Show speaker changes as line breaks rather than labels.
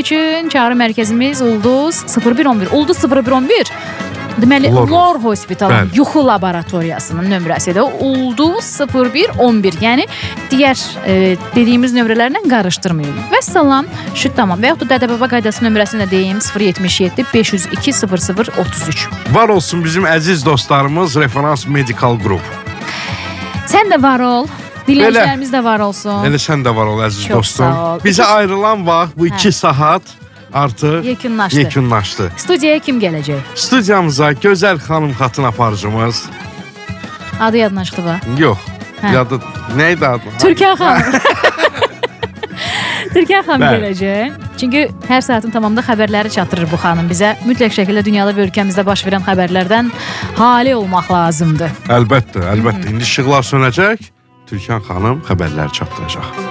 üçün çağrı mərkəzimiz Ulduz 0111. Ulduz 0111 deməli Lor Hospitalın yuxu laboratoriyasının nömrəsidir. Ulduz 0111. Yəni digər dediyimiz nömrələrlə qarışdırmayın. Vəssalam, şüd tamam. Və yaxud da Dədə Baba qaydası nömrəsini də deyim 077 502 0033.
Var olsun bizim əziz dostlarımız Referans Medical Group.
Sən də var ol. Dinləyicilərimiz də var olsun.
Elə sən də var ol əziz
Çox
dostum.
sağ ol.
Bizə ayrılan vaxt bu 2 saat artıq yekunlaşdı.
Studiyaya kim gələcək?
Studiyamıza gözəl xanım xatın aparıcımız.
Adı yadına çıxdı va?
Yox. Yadı neydi adı?
Türkan xanım. Türkan xanım gələcək. Çünki hər saatin tamamında xəbərləri çatdırır bu xanım bizə. Mütləq şəkildə dünyada və ölkəmizdə baş verən xəbərlərdən hali olmaq lazımdır.
Əlbəttə, əlbəttə. İndi işıqlar sönəcək. Türkan xanım xəbərləri çatdıracaq.